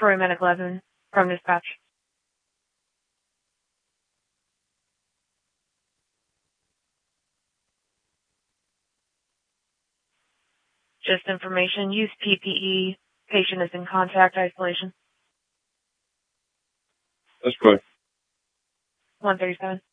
Troy Medic 11 from dispatch. Just information. Use PPE. Patient is in contact isolation. That's correct. 137.